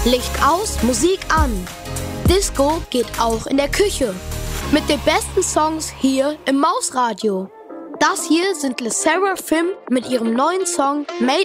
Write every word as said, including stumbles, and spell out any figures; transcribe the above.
Licht aus, Musik an. Disco geht auch in der Küche. Mit den besten Songs hier im Mausradio. Das hier sind LeSaraFim mit ihrem neuen Song Made